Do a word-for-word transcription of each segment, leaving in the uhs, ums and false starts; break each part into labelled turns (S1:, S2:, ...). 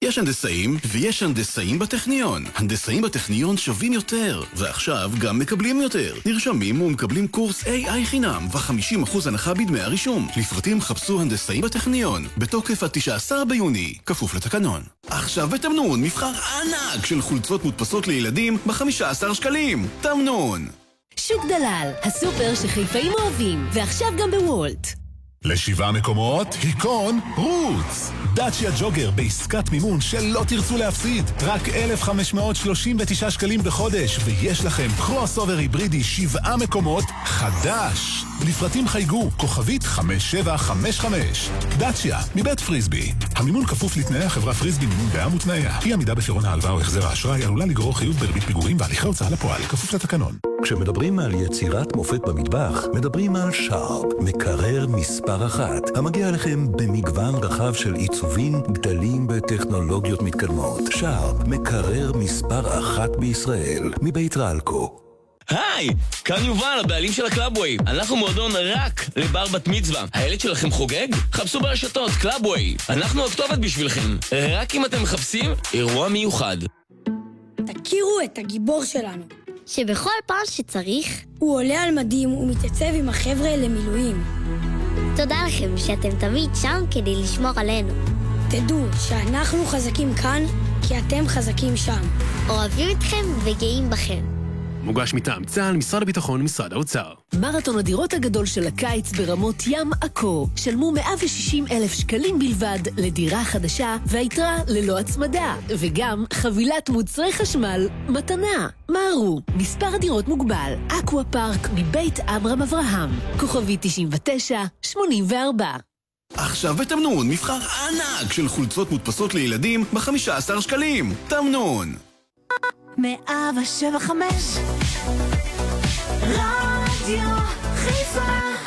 S1: יש הנדסאים ויש הנדסאים בטכניון. הנדסאים בטכניון שווים יותר, ועכשיו גם מקבלים יותר. נרשמים ומקבלים קורס איי איי חינם ו-חמישים אחוז הנחה בדמי הרישום. לפרטים חפשו הנדסאים בטכניון, בתוקף עד תשעה עשר ביוני, כפוף לתקנון. עכשיו בתמנון מבחר ענק של חולצות מודפסות לילדים ב-חמישה עשר שקלים. תמנון.
S2: שוק דלל, הסופר שחיפאים אוהבים, ועכשיו גם בוולט.
S3: לשבעה מקומות, היקון רוץ. דאצ'יה ג'וגר בעסקת מימון שלא תרצו להפסיד. רק אלף חמש מאות שלושים ותשעה שקלים בחודש, ויש לכם קרוס אובר היברידי שבעה מקומות חדש. לפרטים חייגו, כוכבית חמש שבע חמש חמש. דאצ'יה, מבית פריסבי. המימון כפוף לתנאי החברה פריסבי מימון בע"מ ותנאיה. אי עמידה בפירעון ההלוואה או החזר האשראי עלולה לגרור חיות בריבית פיגורים והליכי הוצאה לפועל, כפוף לתקנון.
S4: כשמדברים על יצירת מופת במטבח, מדברים על שרפ, מקרר מספר אחת, המגיע לכם במגוון רחב של עיצובים, גדלים וטכנולוגיות מתקדמות. שרפ, מקרר מספר אחת בישראל, מבית רלקו.
S5: היי, כאן יובל, הבעלים של הקלאבווי. אנחנו מועדון רק לבר בת מצווה. הילד שלכם חוגג? חפשו ברשתות קלאבווי. אנחנו הכתובת בשבילכם. רק אם אתם מחפשים אירוע מיוחד.
S6: תכירו את הגיבור שלנו.
S7: שבכל פעם שצריך
S6: הוא עולה על מדים ומתייצב עם החבר'ה למילואים.
S7: תודה לכם שאתם תמיד שם כדי לשמור עלינו.
S6: תדעו שאנחנו חזקים כאן כי אתם חזקים שם.
S7: אוהבים אתכם וגאים בכם.
S8: מוגש מטעם צה"ל, משרד הביטחון, משרד האוצר.
S2: מרתון הדירות הגדול של הקיץ ברמות ים עכו. שלמו מאה ושישים אלף שקלים בלבד לדירה חדשה, והיתרה ללא הצמדה. וגם חבילת מוצרי חשמל מתנה. מהרו, מספר הדירות מוגבל. אקווה פארק מבית אברהם אברהם. כוכבי תשעים ותשע שמונים וארבע.
S1: עכשיו בתמנון מבחר ענק של חולצות מודפסות לילדים ב-חמישה עשר שקלים. תמנון.
S2: מאה ושבע חמש רדיו חיפה.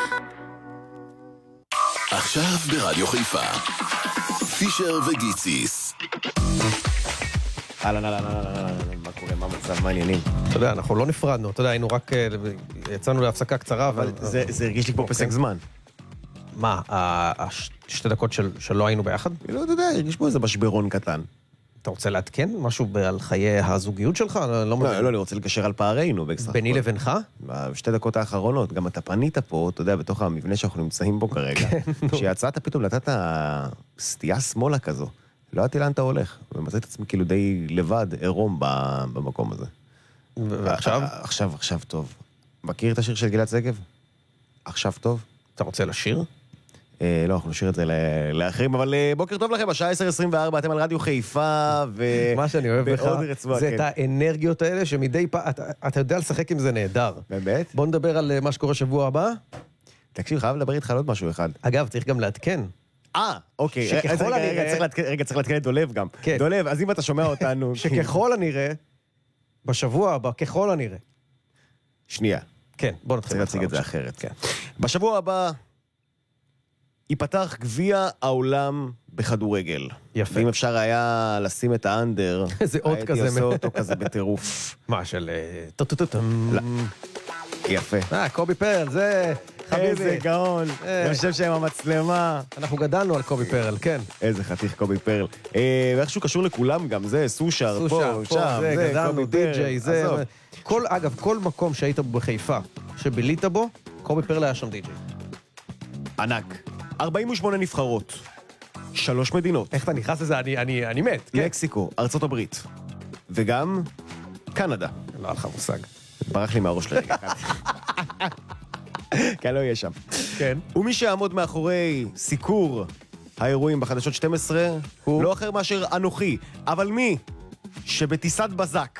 S1: עכשיו ברדיו חיפה פישר וגיציס.
S9: אהלן, אהלן, אהלן, מה קורה, מה המצב, מה העניינים? אתה יודע, אנחנו לא נפרדנו, אתה יודע, היינו רק, יצאנו להפסקה קצרה, אבל זה הרגיש לי כמו פסק זמן. מה, השתי דקות שלא היינו ביחד? לא, אתה יודע, הרגיש פה איזה משברון קטן. אתה רוצה להתקן משהו על חיי הזוגיות שלך? לא, לא, אני רוצה לקשר על פערינו. ביני לבינך? בשתי דקות האחרונות, גם אתה פנית פה, אתה יודע, בתוך המבנה שאנחנו נמצאים בו כרגע, שיצאת פתאום לתת סטייה שמאלה כזו. לא ידעתי לאן אתה הולך, ומצא את עצמי כאילו די לבד, עירום במקום הזה. ועכשיו? עכשיו, עכשיו טוב. מכיר את השיר של גלעד שגב? עכשיו טוב. אתה רוצה לשיר? לא, אנחנו נשאיר את זה לאחרים, אבל בוקר טוב לכם, השעה עשר עשרים וארבע, אתם על רדיו חיפה, מה שאני אוהב לך, זה את האנרגיות האלה שמדי פעם, אתה יודע לשחק עם זה נהדר. באמת? בוא נדבר על מה שקורה שבוע הבא. תקשיב, חייב לדבר איתך על עוד משהו אחד. אגב, צריך גם לעדכן. אה, אוקיי. רגע, צריך לעדכן את דולב גם. דולב, אז אם אתה שומע אותנו... שככל הנראה, בשבוע הבא, ככל הנראה. שנייה. כן, בוא נתחיל להציג את זה אחרת. בשבוע הבא... ייפתח גביע העולם בכדורגל. יפה. ואם אפשר היה לשים את האנדר, איזה עוד כזה. הייתי עושה אותו כזה בטירוף. מה, של... טוטוטוטם. יפה. אה, קובי פרל, זה... חביבי. איזה גאון. יושב שם המצלמה. אנחנו גדלנו על קובי פרל, כן. איזה חתיך קובי פרל. ואיכשהו קשור לכולם גם, זה סושר, פה, שם, זה, גדלנו, די-ג'יי, זה... אגב, כל מקום שהיית בו בחיפה, שבילית בו, קובי פרל היה שם די-ג'יי. ענק. ארבעים ושמונה נבחרות, שלוש מדינות. איך אתה נכנס לזה? אני, אני, אני מת. מקסיקו, ארצות הברית, וגם קנדה. לא היה לך מושג. ברח לי מהראש לרגע. כן, לא יהיה שם. כן. ומי שיעמוד מאחורי סיקור האירועים בחדשות שתים עשרה, הוא לא אחר מאשר אנוכי. אבל מי שבטיסת בזק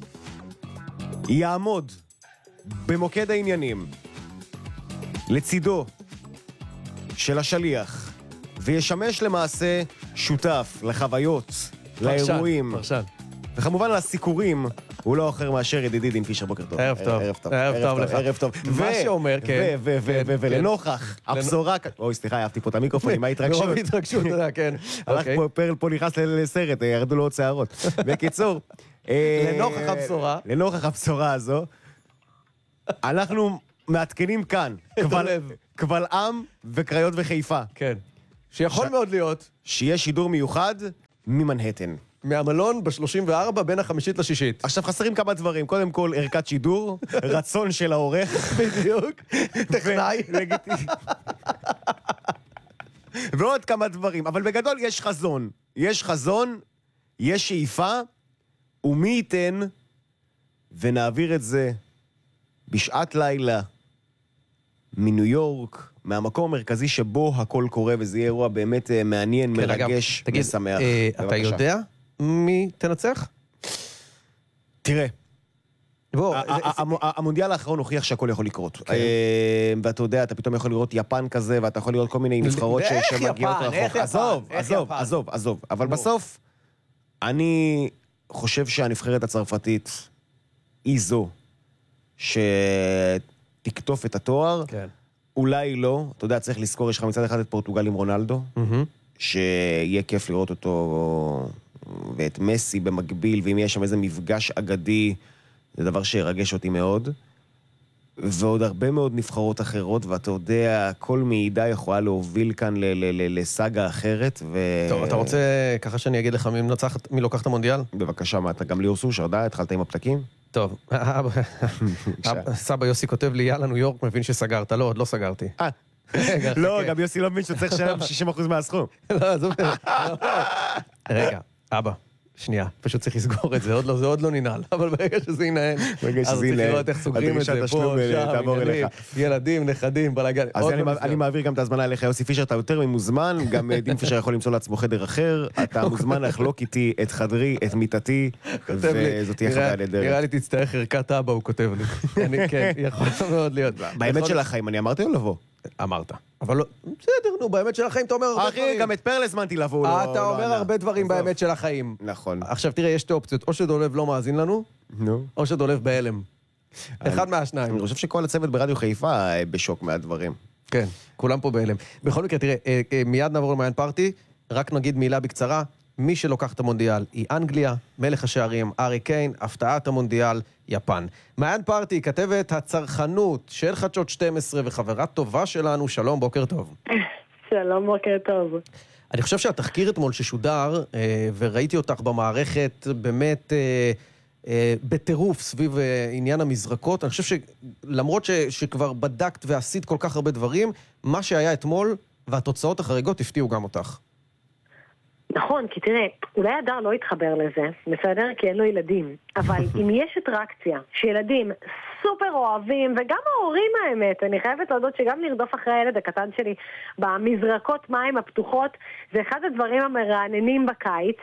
S9: יעמוד במוקד העניינים לצידו של השליח, וישמש למעשה שותף לחוויות, לאירועים, וכמובן לסיקורים, הוא לא אחר מאשר ידידי דין פישר. בוקר טוב. ערב טוב. ערב טוב. ערב טוב. ערב טוב. מה שאומר, כן. ולנוכח הבשורה... אוי, סליחה, אהבתי פה את המיקרופונים, מה התרגשות? לא, התרגשות, אתה יודע, כן. הלך פה, פרל פה נכנס לסרט, ירדו לו עוד שערות. בקיצור... לנוכח הבשורה. לנוכח הבשורה הזו, אנחנו מעדכנים כאן, קבל עם וקריות וחיפה. כן. שיכול מאוד להיות. שיהיה שידור מיוחד
S10: ממנהטן.
S9: מהמלון ב-שלושים וארבע בין החמישית לשישית.
S10: עכשיו חסרים כמה דברים. קודם כל, ערכת שידור, רצון של העורך.
S9: בדיוק. טכנאי.
S10: ועוד כמה דברים. אבל בגדול יש חזון. יש חזון, יש שאיפה, ומי ייתן, ונעביר את זה בשעת לילה, מניו יורק, מהמקום המרכזי שבו הכל קורה, וזה יהיה אירוע באמת מעניין, מרגש ושמח.
S9: אתה יודע מי תנצח?
S10: תראה, המונדיאל האחרון הוכיח שהכל יכול לקרות. ואתה יודע, אתה פתאום יכול לראות יפן כזה, ואתה יכול לראות כל מיני נבחרות שמגיעות רחוק. עזוב, עזוב, עזוב, עזוב. אבל בסוף, אני חושב שהנבחרת הצרפתית היא זו שתקטוף את התואר. אולי לא. אתה יודע, צריך לזכור, יש לך מצד אחד את פורטוגל עם רונלדו, שיהיה כיף לראות אותו ואת מסי במקביל, ואם יש שם איזה מפגש אגדי, זה דבר שירגש אותי מאוד. ועוד הרבה מאוד נבחרות אחרות, ואתה יודע, כל מידע יכולה להוביל כאן לסאגה אחרת.
S9: טוב, אתה רוצה ככה שאני אגיד לך מי לוקח את המונדיאל?
S10: בבקשה, מה, אתה גם ליאור סושרדה, התחלת עם הפתקים?
S9: טוב, סבא יוסי כותב לי, יאללה ניו יורק, מבין שסגרת. לא, עוד לא סגרתי.
S10: לא, גם יוסי לא מבין שצריך לשלם שישים אחוז מהסכום.
S9: לא, זו... רגע, אבא. שנייה, פשוט צריך לסגור את זה, עוד לא, זה עוד לא ננעל, אבל ברגע שזה ינהל, אז צריך לראות איך סוגרים את זה, פה, שם, עניינים, ילדים, נכדים, בלגן.
S10: אז אני מעביר גם את ההזמנה אליך, יוסי פישר, אתה יותר ממוזמן, גם דין פישר יכול למצוא לעצמו חדר אחר, אתה מוזמן לחלוק איתי את חדרי, את מיטתי, וזאת תהיה חוויה נהדרת.
S9: נראה לי תצטרך ערכת אבא, הוא כותב לי. אני כן, יכול מאוד להיות.
S10: באמת של החיים, אני אמרתי או לבוא?
S9: אמרת. אבל לא, בסדר, נו, באמת של החיים אתה אומר הרבה דברים.
S10: אחי, גם את פרל הזמנתי לבוא.
S9: אתה אומר הרבה דברים באמת של החיים.
S10: נכון.
S9: עכשיו תראה, יש שתי אופציות, או שדולב לא מאזין לנו, או שדולב בהלם. אחד מהשניים.
S10: אני חושב שכל הצוות ברדיו חיפה בשוק מהדברים.
S9: כן, כולם פה בהלם. בכל מקרה, תראה, מיד נעבור למעיין פארטי, רק נגיד מילה בקצרה, מי שלוקח את המונדיאל היא אנגליה, מלך השערים, ארי קיין, הפתעת המונדיאל, יפן. מעיין פארטי, כתבת הצרכנות של חדשות שתים עשרה וחברה טובה שלנו, שלום, בוקר טוב.
S11: שלום, בוקר טוב.
S9: אני חושב שהתחקיר אתמול ששודר, וראיתי אותך במערכת באמת בטירוף סביב עניין המזרקות, אני חושב שלמרות שכבר בדקת ועשית כל כך הרבה דברים, מה שהיה אתמול והתוצאות החריגות הפתיעו גם אותך.
S11: נכון, כי תראה, אולי הדר לא יתחבר לזה, בסדר? כי אין לו ילדים. אבל אם יש אטרקציה שילדים סופר אוהבים, וגם ההורים האמת, אני חייבת להודות שגם לרדוף אחרי הילד הקטן שלי במזרקות מים הפתוחות, זה אחד הדברים המרעננים בקיץ.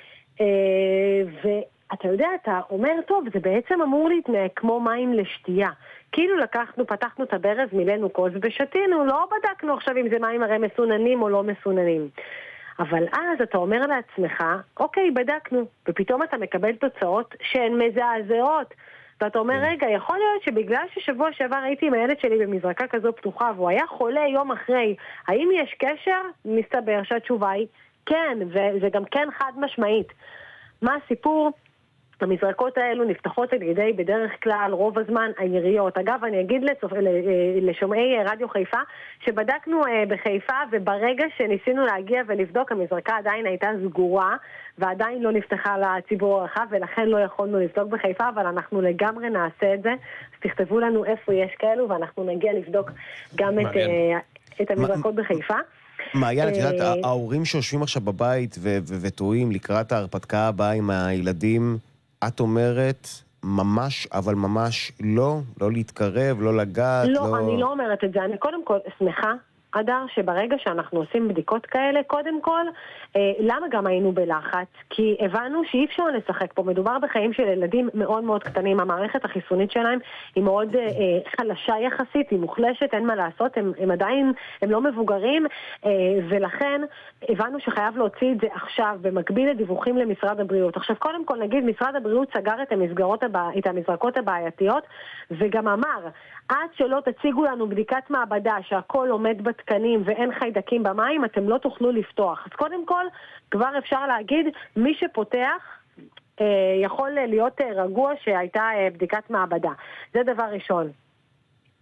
S11: ואתה יודע, אתה אומר, טוב, זה בעצם אמור להתנהג כמו מים לשתייה. כאילו לקחנו, פתחנו את הברז, מילאנו כוס ושתינו, לא בדקנו עכשיו אם זה מים הרי מסוננים או לא מסוננים. אבל אז אתה אומר לעצמך, אוקיי, בדקנו, ופתאום אתה מקבל תוצאות שהן מזעזעות. ואתה אומר, רגע, יכול להיות שבגלל ששבוע שעבר הייתי עם הילד שלי במזרקה כזו פתוחה, והוא היה חולה יום אחרי, האם יש קשר? מסתבר שהתשובה היא כן, וזה גם כן חד משמעית. מה הסיפור? המזרקות האלו נפתחות על ידי בדרך כלל רוב הזמן העיריות. אגב, אני אגיד לצופ... לשומעי רדיו חיפה, שבדקנו בחיפה, וברגע שניסינו להגיע ולבדוק, המזרקה עדיין הייתה סגורה, ועדיין לא נפתחה לציבור הרחב, ולכן לא יכולנו לבדוק בחיפה, אבל אנחנו לגמרי נעשה את זה. אז תכתבו לנו איפה יש כאלו, ואנחנו נגיע לבדוק גם את, את המזרקות בחיפה.
S10: מעיין, את יודעת, ההורים שיושבים עכשיו בבית וטועים לקראת ההרפתקה הבאה עם הילדים, את אומרת ממש, אבל ממש לא, לא להתקרב, לא לגעת,
S11: לא...
S10: לא...
S11: אני לא אומרת את זה, אני קודם כל שמחה, אדר, שברגע שאנחנו עושים בדיקות כאלה, קודם כל, אה, למה גם היינו בלחץ? כי הבנו שאי אפשר לשחק פה, מדובר בחיים של ילדים מאוד מאוד קטנים, המערכת החיסונית שלהם היא מאוד אה, חלשה יחסית, היא מוחלשת, אין מה לעשות, הם, הם עדיין, הם לא מבוגרים, אה, ולכן הבנו שחייב להוציא את זה עכשיו, במקביל לדיווחים למשרד הבריאות. עכשיו, קודם כל נגיד, משרד הבריאות סגר את המסגרות הבא, את המזרקות הבעייתיות, וגם אמר, עד שלא תציגו לנו בדיקת מעבדה שהכל עומד בתקנים ואין חיידקים במים, אתם לא תוכלו לפתוח. אז קודם כל, כבר אפשר להגיד, מי שפותח אה, יכול להיות רגוע שהייתה אה, בדיקת מעבדה. זה דבר ראשון.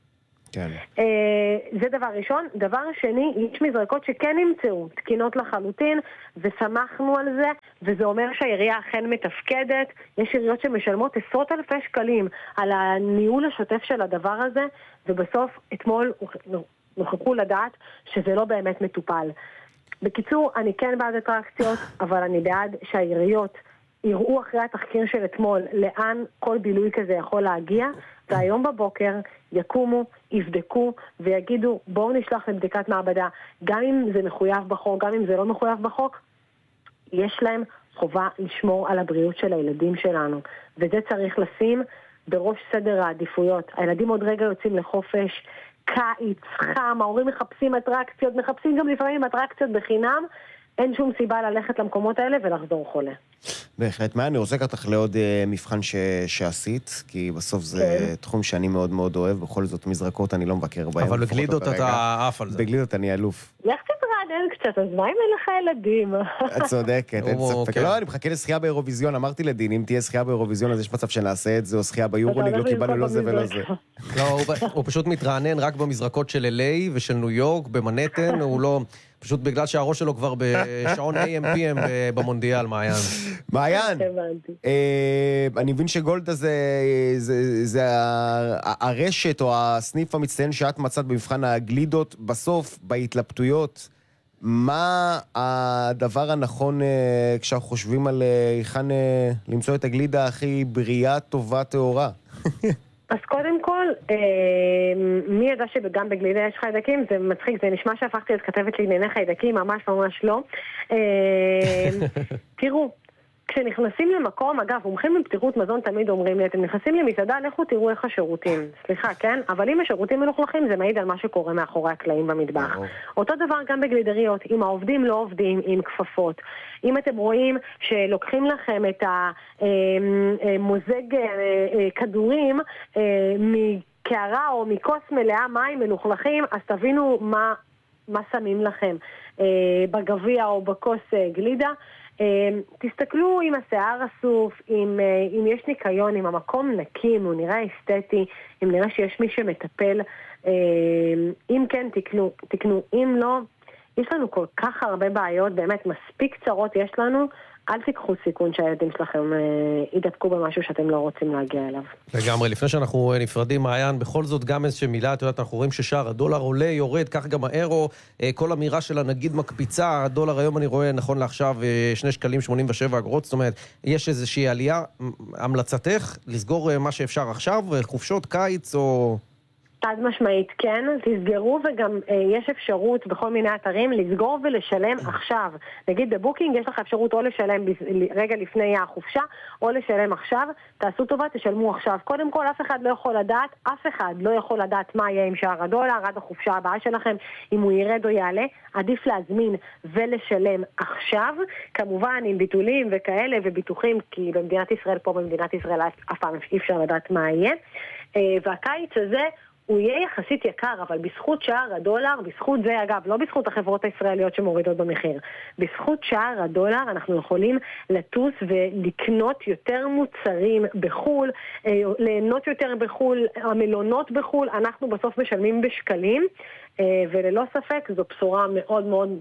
S10: כן.
S11: זה דבר ראשון. דבר שני, יש מזרקות שכן נמצאו תקינות לחלוטין, ושמחנו על זה, וזה אומר שהעירייה אכן מתפקדת. יש עיריות שמשלמות עשרות אלפי שקלים על הניהול השוטף של הדבר הזה, ובסוף אתמול נוכחו לדעת שזה לא באמת מטופל. בקיצור, אני כן בעד אטרקציות, אבל אני בעד שהעיריות יראו אחרי התחקיר של אתמול לאן כל בילוי כזה יכול להגיע, והיום בבוקר יקומו, יבדקו ויגידו בואו נשלח לבדיקת מעבדה, גם אם זה מחויב בחוק, גם אם זה לא מחויב בחוק, יש להם חובה לשמור על הבריאות של הילדים שלנו, וזה צריך לשים בראש סדר העדיפויות. הילדים עוד רגע יוצאים לחופש, קיץ, חם, ההורים מחפשים אטרקציות, מחפשים גם לפעמים אטרקציות בחינם, אין שום סיבה ללכת למקומות האלה ולחזור חולה.
S10: בהחלט, מה, אני רוצה לקחת לך לעוד uh, מבחן ש... שעשית, כי בסוף זה okay. תחום שאני מאוד מאוד אוהב, בכל זאת מזרקות אני לא מבקר בהם.
S9: אבל בגלידות אתה עף על זה.
S10: בגלידות אני אלוף.
S11: לך תתרענן קצת, אז מה אם אין לך ילדים?
S10: את צודקת, אין ספק. לא, אני מחכה לשחייה באירוויזיון, אמרתי לדין, אם תהיה שחייה באירוויזיון, אז יש מצב שנעשה את זה, או שחייה ביורוליג, לא קיבלנו לא זה ולא זה.
S9: לא, הוא פשוט מתרענן רק במזרקות של אל איי ושל ניו יורק, במנהטן, הוא לא... פשוט בגלל שהראש שלו כבר בשעון איי אם פי אם במונדיאל, מעיין.
S10: מעיין, אני מבין שגולדה זה הרשת או הסניף המצטיין שאת מצאת במבחן הגלידות, בסוף, בהתלבטויות, מה הדבר הנכון כשאנחנו חושבים על היכן למצוא את הגלידה הכי בריאה, טובה, טהורה?
S11: אז קודם כל, מי ידע שגם בגלידה יש חיידקים? זה מצחיק, זה נשמע שהפכתי את כתבת לענייני חיידקים, ממש ממש לא. תראו, כשנכנסים למקום, אגב, מומחים מבטיחות מזון תמיד אומרים לי, אתם נכנסים למסעדה, לכו תראו איך השירותים. סליחה, כן? אבל אם השירותים מלוכלכים, זה מעיד על מה שקורה מאחורי הקלעים במטבח. אותו דבר גם בגלידריות, אם העובדים לא עובדים עם כפפות. אם אתם רואים שלוקחים לכם את המוזג כדורים מקערה או מכוס מלאה מים מלוכלכים, אז תבינו מה, מה שמים לכם בגביע או בכוס גלידה. תסתכלו אם השיער אסוף, אם, אם יש ניקיון, אם המקום נקי, אם הוא נראה אסתטי, אם נראה שיש מי שמטפל, אם כן תקנו, תקנו, אם לא, יש לנו כל כך הרבה בעיות, באמת מספיק צרות יש לנו, אל תיקחו סיכון שהילדים שלכם ידפקו במשהו שאתם לא רוצים להגיע אליו.
S9: לגמרי, לפני שאנחנו נפרדים, מעיין, בכל זאת גם איזושהי מילה, את יודעת, אנחנו רואים ששער הדולר עולה, יורד, כך גם האירו, כל אמירה שלה נגיד מקפיצה, הדולר היום אני רואה נכון לעכשיו שני שקלים שמונים ושבע אגורות, זאת אומרת, יש איזושהי עלייה, המלצתך, לסגור מה שאפשר עכשיו, חופשות קיץ או...
S11: תד משמעית, כן, תסגרו וגם אה, יש אפשרות בכל מיני אתרים לסגור ולשלם עכשיו. נגיד בבוקינג יש לך אפשרות או לשלם רגע לפני החופשה או לשלם עכשיו, תעשו טובה, תשלמו עכשיו. קודם כל אף אחד לא יכול לדעת, אף אחד לא יכול לדעת מה יהיה עם שער הדולר עד החופשה הבאה שלכם, אם הוא ירד או יעלה, עדיף להזמין ולשלם עכשיו, כמובן עם ביטולים וכאלה וביטוחים, כי במדינת ישראל, פה במדינת ישראל אף פעם אי אפשר לדעת מה יהיה. אה, והקיץ הזה הוא יהיה יחסית יקר, אבל בזכות שער הדולר, בזכות זה אגב, לא בזכות החברות הישראליות שמורידות במחיר, בזכות שער הדולר אנחנו יכולים לטוס ולקנות יותר מוצרים בחול, ליהנות יותר בחול, המלונות בחול, אנחנו בסוף משלמים בשקלים, וללא ספק זו בשורה מאוד מאוד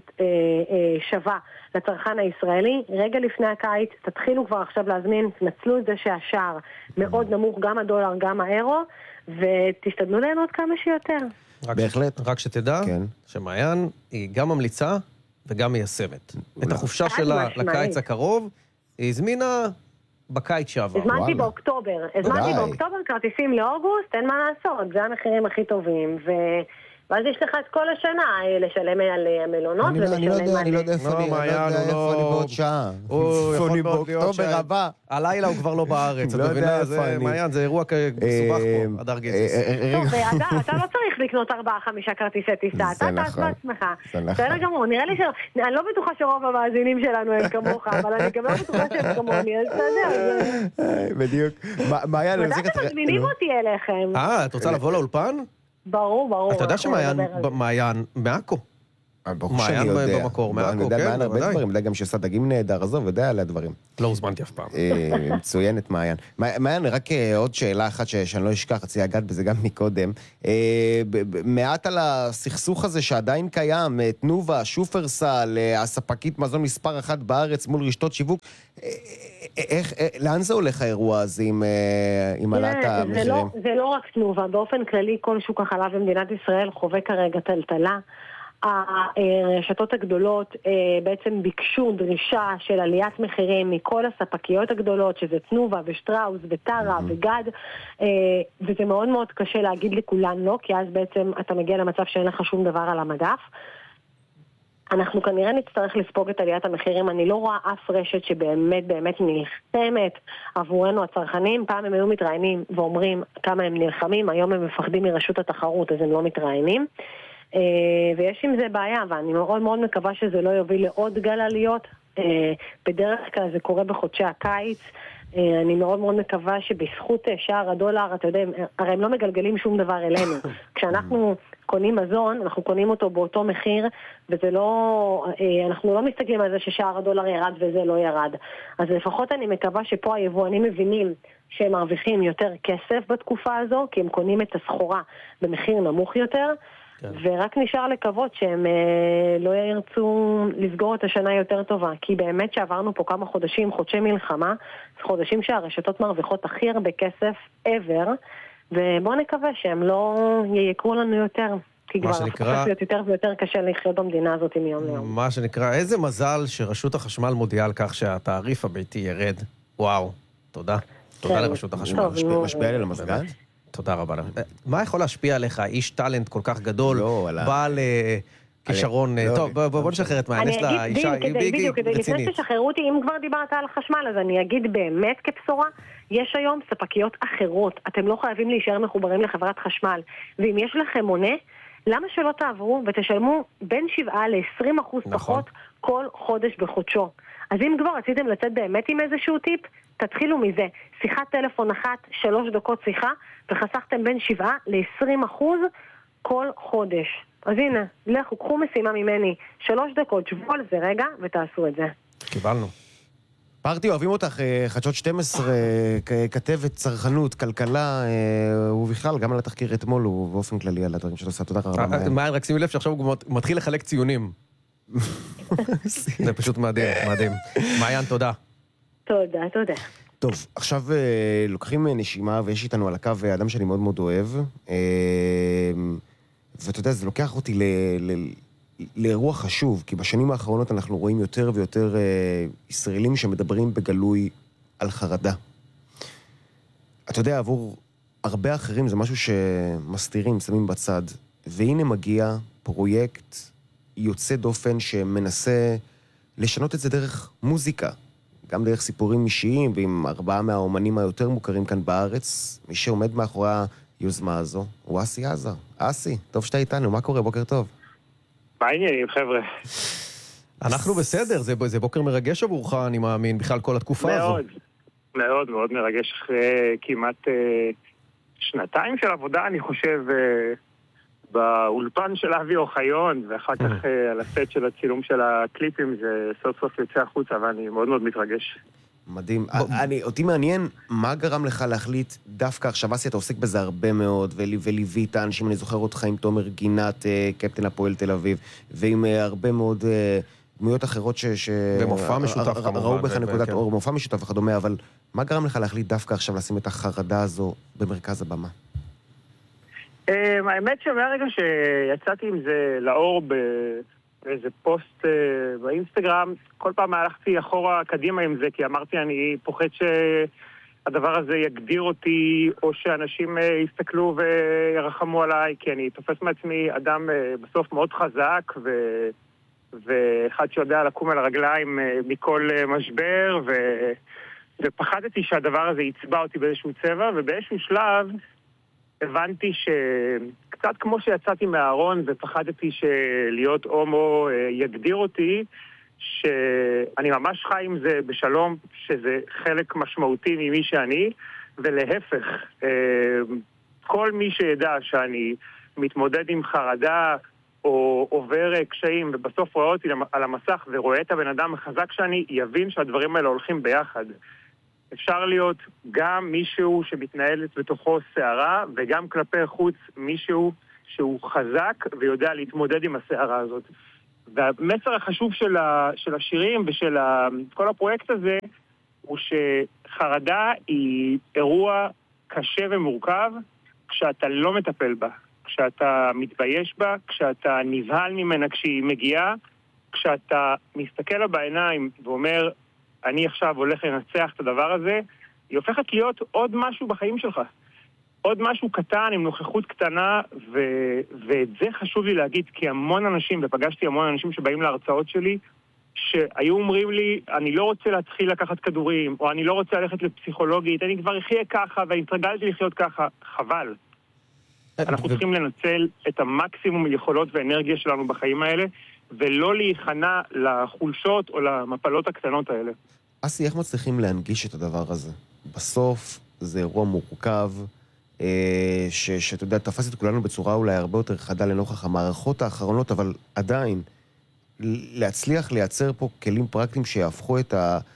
S11: שווה לצרכן הישראלי. רגע לפני הקיץ, תתחילו כבר עכשיו להזמין, תנצלו את זה שהשער מאוד נמוך, גם הדולר, גם האירו, ותשתדלו ליהנות כמה שיותר.
S10: בהחלט.
S9: רק שתדע כן. שמעיין היא גם ממליצה וגם מיישמת. את החופשה שלה לקיץ הקרוב, היא הזמינה בקיץ שעבר.
S11: הזמנתי באוקטובר. הזמנתי באוקטובר כרטיסים לאוגוסט, אין מה לעשות, זה המחירים הכי טובים, ו... ואז יש לך את כל השנה לשלם על המלונות ולשלם על...
S10: אני לא יודע, אני לא יודע איפה אני בעוד שעה. איפה אני באוקטובר הבא.
S9: הלילה הוא כבר לא בארץ.
S10: לא יודע איפה אני.
S9: מעיין, זה אירוע מסובך פה, הדר גזס.
S11: טוב, אתה לא צריך לקנות ארבעה, חמישה כרטיסי טיסה. אתה תעש בעצמך. בסדר גמור, נראה לי ש... אני לא בטוחה שרוב המאזינים שלנו הם כמוך, אבל אני גם לא בטוחה שהם כמוני, אז אתה יודע.
S10: בדיוק. מעיין,
S11: מתי אתם מזמינים אותי אליכם?
S9: אה, את רוצה לבוא לאולפן?
S11: ברור, ברור.
S9: אתה יודע שמעיין מעכו. מעיין במקור,
S10: אני יודע מעיין הרבה דברים, יודע גם שעושה דגים נהדר, עזוב, יודע עליה דברים.
S9: לא הוזמנתי אף פעם.
S10: מצוינת מעיין. מעיין, רק עוד שאלה אחת שאני לא אשכח, רציתי לגעת בזה גם מקודם. מעט על הסכסוך הזה שעדיין קיים, תנובה, שופרסל, הספקית מזון מספר אחת בארץ מול רשתות שיווק. לאן זה הולך האירוע הזה עם עלת המחירים?
S11: זה לא רק תנובה, באופן כללי כל שוק החלב במדינת ישראל חווה כרגע טלטלה. הרשתות הגדולות בעצם ביקשו דרישה של עליית מחירים מכל הספקיות הגדולות, שזה תנובה ושטראוס וטרה וגד, וזה מאוד מאוד קשה להגיד לכולן לא, כי אז בעצם אתה מגיע למצב שאין לך שום דבר על המדף. אנחנו כנראה נצטרך לספוג את עליית המחירים. אני לא רואה אף רשת שבאמת באמת נלחמת עבורנו הצרכנים. פעם הם היו מתראיינים ואומרים כמה הם נלחמים, היום הם מפחדים מרשות התחרות, אז הם לא מתראיינים. ויש עם זה בעיה, ואני מאוד מאוד מקווה שזה לא יוביל לעוד גל עליות. בדרך כלל זה קורה בחודשי הקיץ. אני מאוד מאוד מקווה שבזכות שער הדולר, אתה יודע, הרי הם לא מגלגלים שום דבר אלינו. כשאנחנו קונים מזון, אנחנו קונים אותו באותו מחיר, וזה לא, אנחנו לא מסתכלים על זה ששער הדולר ירד וזה לא ירד. אז לפחות אני מקווה שפה היבואנים מבינים שהם מרוויחים יותר כסף בתקופה הזו, כי הם קונים את הסחורה במחיר נמוך יותר, ורק נשאר לקוות שהם לא ירצו לסגור את השנה יותר טובה, כי באמת שעברנו פה כמה חודשים, חודשי מלחמה, חודשים שהרשתות מרוויחות הכי הרבה כסף ever, ובואו נקווה שהם לא ייקרו לנו יותר, כי כבר הופך להיות יותר ויותר קשה לחיות במדינה הזאת מיום ליום.
S9: מה שנקרא, איזה מזל שרשות החשמל מודיעה על כך שהתעריף הביתי ירד. וואו, תודה. תודה לרשות החשמל.
S10: משפיע על המזגן?
S9: תודה רבה. מה יכול להשפיע עליך? איש טלנט כל כך גדול, בעל כישרון, טוב, בוא נשחרר את מעיין, יש לה אישה
S11: בדיוק, כדי לפני שתשחררו אותי, אם כבר דיברת על חשמל, אז אני אגיד באמת כבשורה, יש היום ספקיות אחרות, אתם לא חייבים להישאר מחוברים לחברת חשמל, ואם יש לכם מונה, למה שלא תעברו ותשלמו בין שבעה ל-עשרים אחוז פחות כל חודש בחודשו? אז אם כבר רציתם לצאת באמת עם איזשהו טיפ, תתחילו מזה. שיחת טלפון אחת, שלוש דקות שיחה, וחסכתם בין שבעה ל-עשרים אחוז כל חודש. אז הנה, לכו, קחו משימה ממני, שלוש דקות, שבו על זה רגע, ותעשו את זה.
S9: קיבלנו.
S10: פרטי, אוהבים אותך, חדשות שתים עשרה, כתבת, צרכנות, כלכלה, ובכלל, גם על התחקיר אתמול, ובאופן כללי על הדברים שלו עושה. תודה רבה.
S9: מעיין, רק שימי לב שעכשיו הוא מתחיל לחלק ציונים. זה פשוט מדהים, מדהים. מעיין, תודה.
S11: תודה, תודה.
S10: טוב, עכשיו לוקחים נשימה, ויש איתנו על הקו אדם שאני מאוד מאוד אוהב, ואתה יודע, זה לוקח אותי לאירוע חשוב, כי בשנים האחרונות אנחנו רואים יותר ויותר ישראלים שמדברים בגלוי על חרדה. אתה יודע, עבור הרבה אחרים זה משהו שמסתירים, שמים בצד, והנה מגיע פרויקט יוצא דופן שמנסה לשנות את זה דרך מוזיקה, גם דרך סיפורים אישיים, ועם ארבעה מהאומנים היותר מוכרים כאן בארץ. מי שעומד מאחורי היוזמה הזו הוא אסי עזר. אסי, טוב שאתה איתנו, מה קורה? בוקר טוב.
S12: מה העניינים, חבר'ה?
S9: אנחנו בסדר, זה, זה בוקר מרגש עבורך, אני מאמין, בכלל כל התקופה
S12: מאוד,
S9: הזו.
S12: מאוד, מאוד מאוד מרגש אחרי כמעט אה, שנתיים של עבודה, אני חושב, אה, באולפן של אבי אוחיון, ואחר כך אה, על הסט של הצילום של הקליפים, זה סוף סוף יוצא החוצה, ואני מאוד מאוד מתרגש.
S10: מדהים. אני, אותי מעניין, מה גרם לך להחליט דווקא עכשיו? אסי, אתה עוסק בזה הרבה מאוד, וליווית אנשים, אני זוכר אותך עם תומר גינת, קפטן הפועל תל אביב, ועם הרבה מאוד דמויות אחרות ש...
S9: במופע משותף כמובן.
S10: ראו בך נקודת אור, במופע משותף וכדומה, אבל מה גרם לך להחליט דווקא עכשיו לשים את החרדה הזו במרכז הבמה?
S12: האמת שמהרגע שיצאתי עם זה לאור ב... איזה פוסט uh, באינסטגרם, כל פעם הלכתי אחורה קדימה עם זה, כי אמרתי, אני פוחד שהדבר הזה יגדיר אותי, או שאנשים uh, יסתכלו וירחמו עליי, כי אני תופס מעצמי אדם uh, בסוף מאוד חזק, ו... ואחד שיודע לקום על הרגליים uh, מכל uh, משבר, ו... ופחדתי שהדבר הזה יצבע אותי באיזשהו צבע, ובאיזשהו שלב הבנתי שקצת כמו שיצאתי מהארון ופחדתי שלהיות הומו יגדיר אותי, שאני ממש חי עם זה בשלום, שזה חלק משמעותי ממי שאני, ולהפך, כל מי שידע שאני מתמודד עם חרדה או עובר קשיים, ובסוף רואה אותי על המסך ורואה את הבן אדם החזק שאני, יבין שהדברים האלה הולכים ביחד. אפשר להיות גם מישהו שמתנהלת בתוכו שערה, וגם כלפי חוץ מישהו שהוא חזק ויודע להתמודד עם השערה הזאת. והמסר החשוב של, ה, של השירים ושל ה, כל הפרויקט הזה, הוא שחרדה היא אירוע קשה ומורכב כשאתה לא מטפל בה, כשאתה מתבייש בה, כשאתה נבהל ממנה כשהיא מגיעה, כשאתה מסתכל לה בעיניים ואומר, אני עכשיו הולך לנצח את הדבר הזה, היא הופכת להיות עוד משהו בחיים שלך. עוד משהו קטן עם נוכחות קטנה, ו... ואת זה חשוב לי להגיד, כי המון אנשים, ופגשתי המון אנשים שבאים להרצאות שלי, שהיו אומרים לי, אני לא רוצה להתחיל לקחת כדורים, או אני לא רוצה ללכת לפסיכולוגית, אני כבר אחיה ככה, והתרגלתי לחיות ככה. חבל. אנחנו צריכים לנצל את המקסימום יכולות ואנרגיה שלנו בחיים האלה, ולא להיכנע לחולשות או למפלות הקטנות האלה.
S10: אסי, איך מצליחים להנגיש את הדבר הזה? בסוף זה אירוע מורכב, אה, ש, שאתה יודע, תפס את כולנו בצורה אולי הרבה יותר חדה לנוכח המערכות האחרונות, אבל עדיין, להצליח לייצר פה כלים פרקטיים שיהפכו את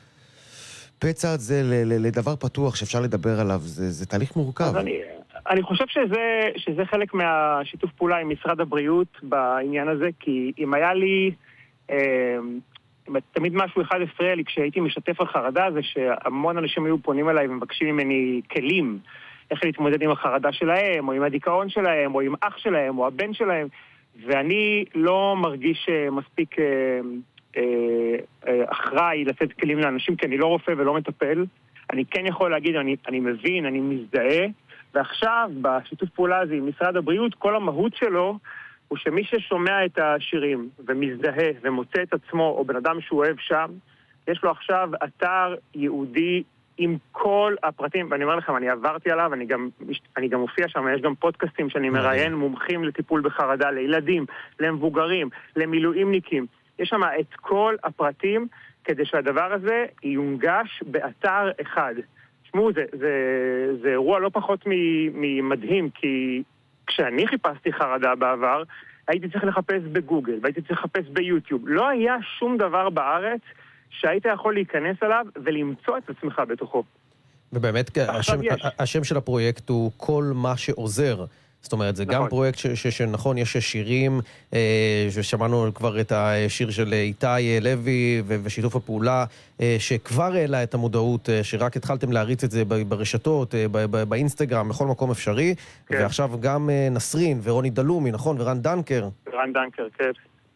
S10: הפצע הזה לדבר פתוח שאפשר לדבר עליו, זה, זה תהליך מורכב.
S12: אני, אני חושב שזה, שזה חלק מהשיתוף פעולה עם משרד הבריאות בעניין הזה, כי אם היה לי, אה, תמיד משהו אחד הפריע לי כשהייתי משתף על חרדה, זה שהמון אנשים היו פונים אליי ומבקשים ממני כלים, איך להתמודד עם החרדה שלהם, או עם הדיכאון שלהם, או עם אח שלהם, או הבן שלהם, ואני לא מרגיש מספיק אה, אה, אה, אחראי לתת כלים לאנשים, כי אני לא רופא ולא מטפל. אני כן יכול להגיד, אני, אני מבין, אני מזדהה, ועכשיו, בשיתוף פעולה הזה עם משרד הבריאות, כל המהות שלו הוא שמי ששומע את השירים ומזדהה ומוצא את עצמו, או בן אדם שהוא אוהב שם, יש לו עכשיו אתר יהודי עם כל הפרטים, ואני אומר לכם, אני עברתי עליו, אני גם, אני גם מופיע שם, יש גם פודקאסטים שאני מראיין מומחים לטיפול בחרדה, לילדים, למבוגרים, למילואימניקים. יש שם את כל הפרטים כדי שהדבר הזה יונגש באתר אחד. תשמעו, זה, זה, זה אירוע לא פחות ממדהים, כי כשאני חיפשתי חרדה בעבר, הייתי צריך לחפש בגוגל, והייתי צריך לחפש ביוטיוב. לא היה שום דבר בארץ שהיית יכול להיכנס אליו ולמצוא את עצמך בתוכו.
S9: ובאמת, השם, השם של הפרויקט הוא כל מה שעוזר. זאת אומרת, זה נכון. גם פרויקט ש, ש, שנכון, יש שירים, אה, ששמענו כבר את השיר של איתי לוי ו, ושיתוף הפעולה, אה, שכבר העלה את המודעות, אה, שרק התחלתם להריץ את זה ברשתות, אה, ב, ב, באינסטגרם, בכל מקום אפשרי, כן. ועכשיו גם אה, נסרין ורוני דלומי, נכון? ורן דנקר.
S12: רן דנקר, כן.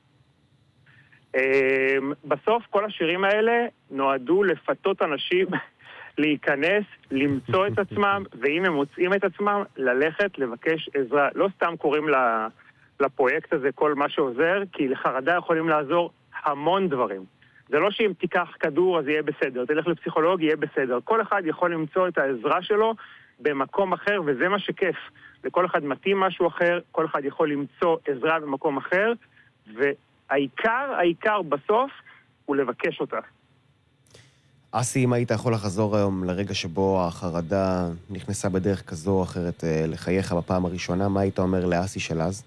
S12: אה, בסוף כל השירים האלה נועדו לפתות אנשים להיכנס, למצוא את עצמם, ואם הם מוצאים את עצמם, ללכת, לבקש עזרה. לא סתם קוראים לפרויקט הזה כל מה שעוזר, כי לחרדה יכולים לעזור המון דברים. זה לא שאם תיקח כדור אז יהיה בסדר, תלך לפסיכולוג יהיה בסדר. כל אחד יכול למצוא את העזרה שלו במקום אחר, וזה מה שכיף. לכל אחד מתאים משהו אחר, כל אחד יכול למצוא עזרה במקום אחר, והעיקר, העיקר בסוף הוא לבקש אותה.
S10: אסי, אם היית יכול לחזור היום לרגע שבו החרדה נכנסה בדרך כזו או אחרת לחייך בפעם הראשונה, מה היית אומר לאסי של אז?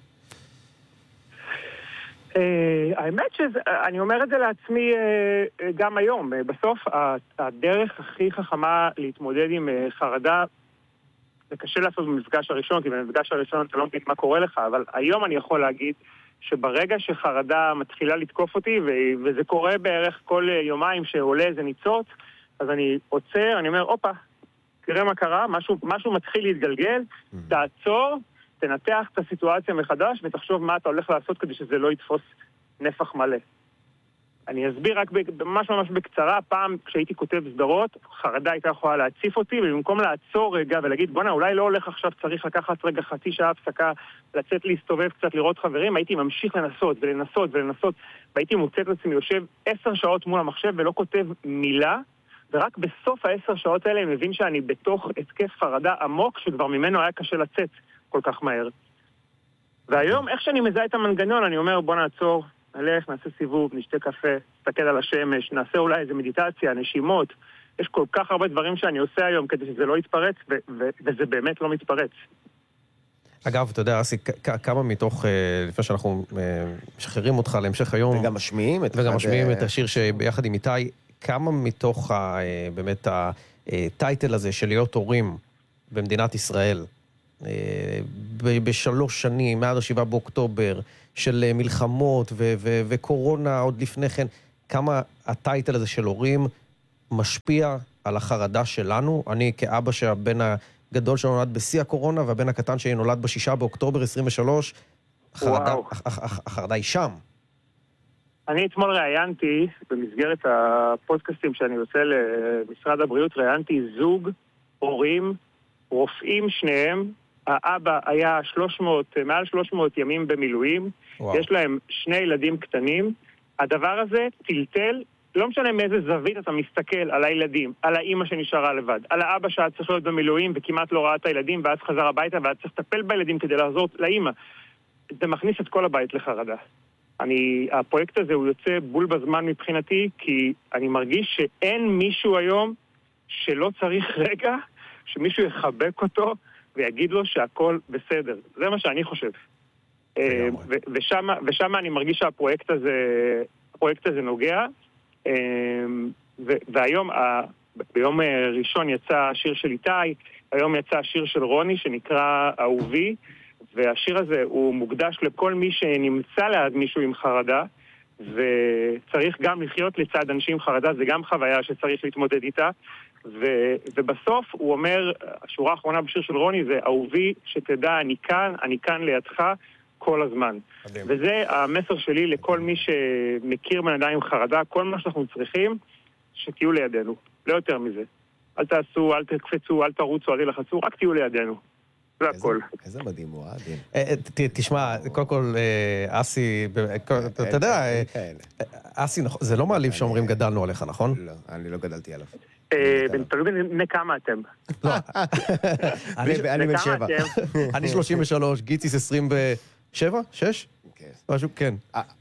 S12: האמת שאני אומר את זה לעצמי גם היום. בסוף, הדרך הכי חכמה להתמודד עם חרדה, זה קשה לעשות במפגש הראשון, כי במפגש הראשון אתה לא מבין מה קורה לך, אבל היום אני יכול להגיד שברגע שחרדה מתחילה לתקוף אותי, וזה קורה בערך כל יומיים שעולה איזה ניצוץ, אז אני עוצר, אני אומר, אופה, תראה מה קרה, משהו, משהו מתחיל להתגלגל, תעצור, תנתח את הסיטואציה מחדש, ותחשוב מה אתה הולך לעשות כדי שזה לא יתפוס נפח מלא. אני אסביר רק ממש ממש בקצרה, פעם כשהייתי כותב סדרות, חרדה הייתה יכולה להציף אותי, ובמקום לעצור רגע ולהגיד, בונה, אולי לא הולך עכשיו, צריך לקחת רגע חצי שעה הפסקה, לצאת להסתובב קצת, לראות חברים, הייתי ממשיך לנסות ולנסות ולנסות, והייתי מוצא את עצמי, יושב עשר שעות מול המחשב ולא כותב מילה, ורק בסוף העשר שעות האלה אני מבין שאני בתוך התקף חרדה עמוק, שכבר ממנו היה קשה לצאת כל כך מהר. והיום, איך שאני מזהה את המנגנון, אני אומר, בוא נעצור, נלך, נעשה סיבוב, נשתה קפה, נסתכל על השמש, נעשה אולי איזה מדיטציה, נשימות. יש כל כך הרבה דברים שאני עושה היום כדי שזה לא יתפרץ, ו- ו- וזה באמת לא מתפרץ.
S9: אגב, אתה יודע, אסי, כמה מתוך, לפני שאנחנו משחררים אותך להמשך היום...
S10: וגם משמיעים את...
S9: וגם משמיעים את השיר שביחד עם איתי, כמה מתוך באמת הטייטל הזה של להיות הורים במדינת ישראל, בשלוש שנים, מאז השבעה באוקטובר, של מלחמות וקורונה עוד לפני כן, כמה הטייטל הזה של הורים משפיע על החרדה שלנו? אני כאבא שהבן הגדול שנולד בשיא הקורונה, והבן הקטן שנולד בשישה באוקטובר עשרים ושלוש, החרדה, החרדה היא שם.
S12: אני אתמול ראיינתי, במסגרת הפודקאסטים שאני עושה למשרד הבריאות, ראיינתי זוג, הורים, רופאים שניהם, האבא היה שלוש מאות, מעל שלוש מאות ימים במילואים, וואו. יש להם שני ילדים קטנים, הדבר הזה טלטל, לא משנה מאיזה זווית אתה מסתכל על הילדים, על האמא שנשארה לבד, על האבא שהיה צריך להיות במילואים וכמעט לא ראה את הילדים, ואז חזר הביתה ואז צריך לטפל בילדים כדי לעזור לאמא. זה מכניס את כל הבית לחרדה. אני, הפרויקט הזה הוא יוצא בול בזמן מבחינתי, כי אני מרגיש שאין מישהו היום שלא צריך רגע, שמישהו יחבק אותו ויגיד לו שהכל בסדר. זה מה שאני חושב. ושם, ושם אני מרגיש שהפרויקט הזה, הפרויקט הזה נוגע. והיום, ביום ראשון יצא השיר של איתי, היום יצא השיר של רוני שנקרא אהובי, והשיר הזה הוא מוקדש לכל מי שנמצא ליד מישהו עם חרדה, וצריך גם לחיות לצד אנשים עם חרדה, זה גם חוויה שצריך להתמודד איתה, ו, ובסוף הוא אומר, השורה האחרונה בשיר של רוני זה, אהובי, שתדע, אני כאן, אני כאן לידך כל הזמן. מדהים. וזה המסר שלי לכל מי שמכיר בן אדם עם חרדה, כל מה שאנחנו צריכים, שתהיו לידינו, לא יותר מזה. אל תעשו, אל תקפצו, אל תרוצו, אל תלחצו, רק תהיו לידינו. זה הכל.
S10: איזה מדהים הוא, עדין.
S9: תשמע, קודם כל, אסי, אתה יודע, אסי, זה לא מעליב שאומרים גדלנו עליך, נכון?
S10: לא, אני לא גדלתי עליו.
S12: תלוי בני כמה אתם.
S9: לא.
S10: אני בן שבע.
S9: אני שלושים ושלוש, גיציס עשרים ושבע? שש? משהו, כן.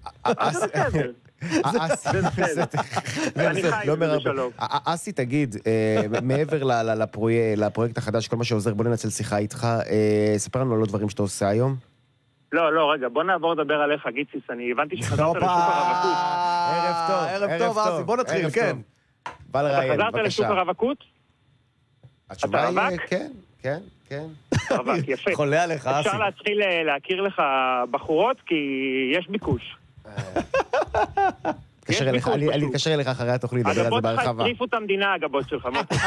S10: אסי, תגיד, מעבר לפרויקט החדש, כל מה שעוזר, בוא ננצל שיחה איתך, ספר לנו על עוד דברים שאתה עושה היום.
S12: לא, לא, רגע, בוא נעבור לדבר עליך, גיציס, אני הבנתי שחזרת לשוק הרווקות.
S10: ערב טוב,
S9: ערב טוב, אסי, בוא נתחיל, כן.
S10: בא לראיין, בבקשה.
S12: חזרת לשוק הרווקות?
S10: התשובה היא, כן, כן, כן.
S12: רווק, יפה.
S9: חולה עליך, אסי.
S12: אפשר להתחיל להכיר לך בחורות, כי יש ביקוש.
S10: אני אתקשר אליך אחרי התוכנית, לדבר על זה בהרחבה.
S12: הגבות שלך הטריפו את המדינה, הגבות שלך.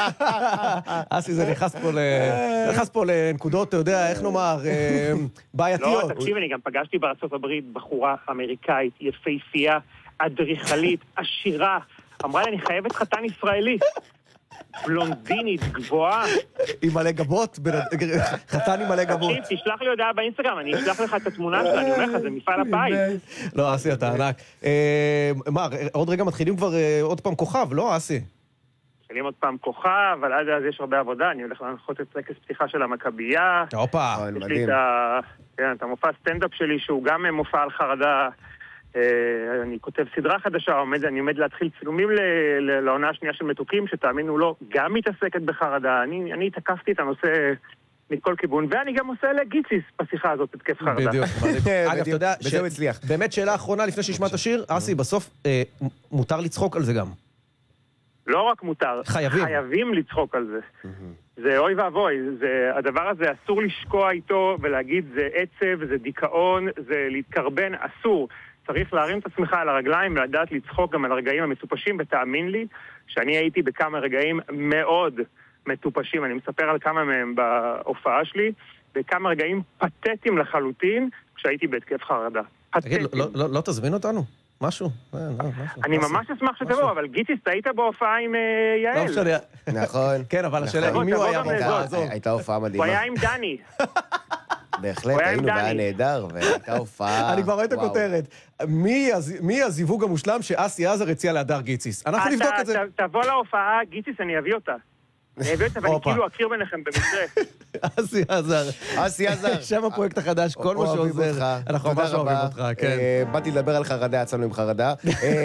S9: אסי, זה נכנס פה לנקודות, אתה יודע, איך נאמר, בעייתיות.
S12: לא, תקשיב, אני גם פגשתי בארצות הברית בחורה אמריקאית, יפהפייה, אדריכלית, עשירה. אמרה לי, אני חייבת חתן ישראלי. בלונדינית, גבוהה.
S9: עם מלא גבות? חתן עם מלא גבות.
S12: תקשיב, תשלח לי הודעה באינסטגרם, אני אשלח לך את התמונה שלה, אני אומר לך, זה מפעל הבית.
S9: לא, אסי, אתה ענק. מה, עוד רגע מתחילים כבר עוד פעם כוכב, לא, אסי?
S12: מתחילים עוד פעם כוכב, אבל עד אז יש הרבה עבודה, אני הולך להנחות את טקס פתיחה של המכבייה.
S9: הופה.
S12: יש לי את המופע סטנדאפ שלי, שהוא גם מופע על חרדה. אני כותב סדרה חדשה, אני עומד להתחיל צילומים לעונה השנייה של מתוקים, שתאמינו לו, גם מתעסקת בחרדה. אני התקפתי את הנושא מכל כיוון, ואני גם עושה לגיציס בשיחה הזאת, התקף חרדה.
S9: בדיוק. אגב, אתה יודע, באמת שאלה אחרונה לפני שישמע את השיר, אסי, בסוף מותר לצחוק על זה גם.
S12: לא רק מותר,
S9: חייבים.
S12: חייבים לצחוק על זה. זה אוי ואבוי, הדבר הזה אסור לשקוע איתו ולהגיד זה עצב, זה דיכאון, זה להתקרבן, אסור. צריך להרים את עצמך על הרגליים ולדעת לצחוק גם על הרגעים המטופשים, ותאמין לי שאני הייתי בכמה רגעים מאוד מטופשים, אני מספר על כמה מהם בהופעה שלי, בכמה רגעים פתטיים לחלוטין כשהייתי בהתקף חרדה.
S9: תגיד, לא תזמין אותנו? משהו?
S12: אני ממש אשמח שתבוא, אבל גיציס, אתה היית בהופעה עם יעל.
S10: נכון.
S9: כן, אבל השאלה, עם מי הוא היה בהופעה?
S10: הייתה הופעה מדהימה.
S12: הוא היה עם דני.
S10: בהחלט, היינו והיה נהדר, והייתה הופעה...
S9: אני כבר רואה את הכותרת. מי הזיווג המושלם שאסי עזר הציע להדר גיציס? אנחנו נבדוק את זה.
S12: תבוא להופעה, גיציס, אני אביא אותה. אני אביא אותה, ואני כאילו אכיר ביניכם במקרה.
S9: אסי עזר.
S10: אסי עזר.
S9: שם הפרויקט החדש, כל מה שעוזר. אנחנו ממש אוהבים אותך, כן.
S10: באתי לדבר על חרדה, יצאנו עם חרדה.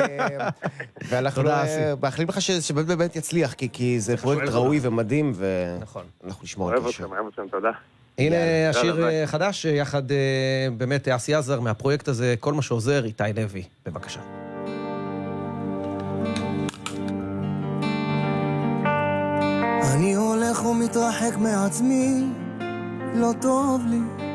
S10: ואנחנו מאחלים לך שבאמת יצליח, כי זה פרויקט ראוי ומדהים, ואנחנו נשמור את זה.
S12: אוהב אתכם, אוהב אתכם, תודה.
S9: הנה השיר חדש, יחד באמת אסי עזר מהפרויקט הזה, כל מה שעוזר, איתי לוי. בבקשה.
S13: אני הולך ומתרחק מעצמי, לא טוב לי.